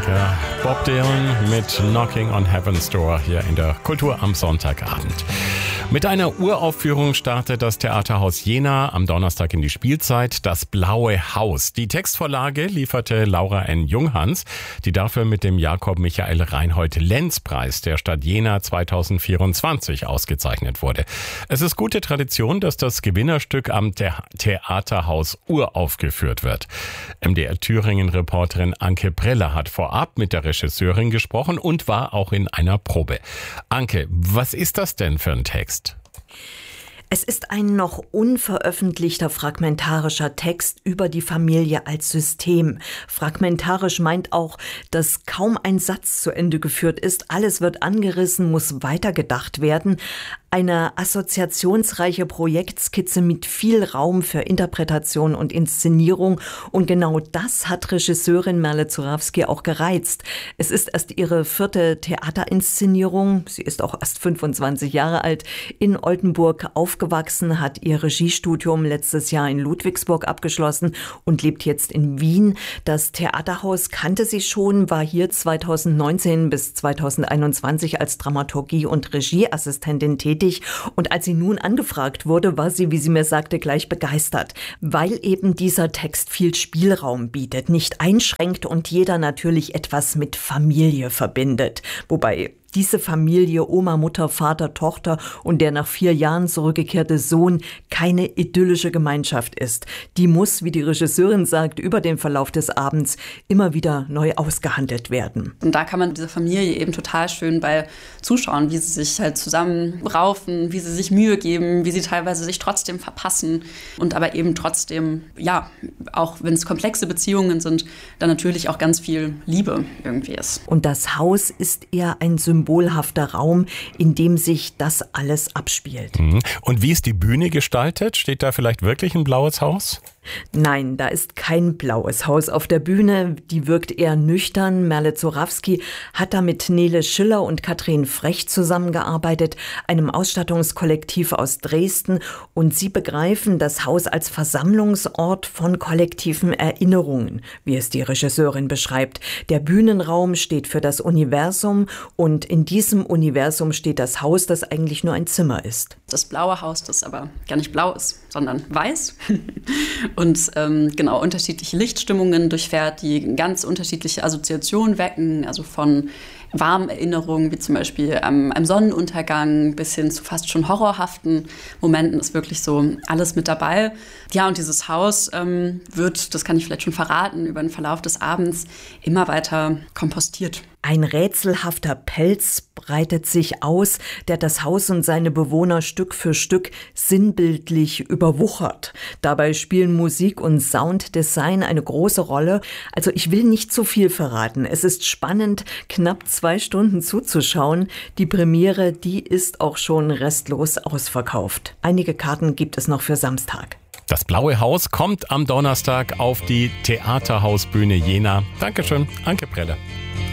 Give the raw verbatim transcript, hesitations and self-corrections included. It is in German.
Klassiker. Bob Dylan mit Knocking on Heaven's Door hier in der Kultur am Sonntagabend. Mit einer Uraufführung startet das Theaterhaus Jena am Donnerstag in die Spielzeit, das Blaue Haus. Die Textvorlage lieferte Laura N. Junghans, die dafür mit dem Jakob Michael Reinhold Lenz Preis der Stadt Jena zweitausendvierundzwanzig ausgezeichnet wurde. Es ist gute Tradition, dass das Gewinnerstück am The- Theaterhaus uraufgeführt wird. M D R Thüringen-Reporterin Anke Preller hat vorab mit der Regisseurin gesprochen und war auch in einer Probe. Anke, was ist das denn für ein Text? Es ist ein noch unveröffentlichter fragmentarischer Text über die Familie als System. Fragmentarisch meint auch, dass kaum ein Satz zu Ende geführt ist. Alles wird angerissen, muss weitergedacht werden. Eine assoziationsreiche Projektskizze mit viel Raum für Interpretation und Inszenierung. Und genau das hat Regisseurin Merle Zurawski auch gereizt. Es ist erst ihre vierte Theaterinszenierung. Sie ist auch erst fünfundzwanzig Jahre alt. In Oldenburg aufgewachsen, hat ihr Regiestudium letztes Jahr in Ludwigsburg abgeschlossen und lebt jetzt in Wien. Das Theaterhaus kannte sie schon, war hier zweitausendneunzehn bis zweitausendeinundzwanzig als Dramaturgie- und Regieassistentin tätig. Und als sie nun angefragt wurde, war sie, wie sie mir sagte, gleich begeistert, weil eben dieser Text viel Spielraum bietet, nicht einschränkt und jeder natürlich etwas mit Familie verbindet. Wobei diese Familie, Oma, Mutter, Vater, Tochter und der nach vier Jahren zurückgekehrte Sohn keine idyllische Gemeinschaft ist. Die muss, wie die Regisseurin sagt, über den Verlauf des Abends immer wieder neu ausgehandelt werden. Und da kann man diese Familie eben total schön bei zuschauen, wie sie sich halt zusammenraufen, wie sie sich Mühe geben, wie sie teilweise sich trotzdem verpassen und aber eben trotzdem, ja, auch wenn es komplexe Beziehungen sind, dann natürlich auch ganz viel Liebe irgendwie ist. Und das Haus ist eher ein Symbol symbolhafter Raum, in dem sich das alles abspielt. Und wie ist die Bühne gestaltet? Steht da vielleicht wirklich ein blaues Haus? Nein, da ist kein blaues Haus auf der Bühne. Die wirkt eher nüchtern. Merle Zurawski hat da mit Nele Schiller und Katrin Frech zusammengearbeitet, einem Ausstattungskollektiv aus Dresden. Und sie begreifen das Haus als Versammlungsort von kollektiven Erinnerungen, wie es die Regisseurin beschreibt. Der Bühnenraum steht für das Universum und in diesem Universum steht das Haus, das eigentlich nur ein Zimmer ist. Das blaue Haus, das aber gar nicht blau ist, sondern weiß. Und ähm, genau, unterschiedliche Lichtstimmungen durchfährt, die ganz unterschiedliche Assoziationen wecken, also von warmen Erinnerungen, wie zum Beispiel ähm, einem Sonnenuntergang, bis hin zu fast schon horrorhaften Momenten ist wirklich so alles mit dabei. Ja, und dieses Haus ähm, wird, das kann ich vielleicht schon verraten, über den Verlauf des Abends immer weiter kompostiert. Ein rätselhafter Pelz breitet sich aus, der das Haus und seine Bewohner Stück für Stück sinnbildlich überwuchert. Dabei spielen Musik und Sounddesign eine große Rolle. Also ich will nicht zu viel verraten. Es ist spannend, knapp zwei Stunden zuzuschauen. Die Premiere, die ist auch schon restlos ausverkauft. Einige Karten gibt es noch für Samstag. Das Blaue Haus kommt am Donnerstag auf die Theaterhausbühne Jena. Dankeschön, Anke Preller.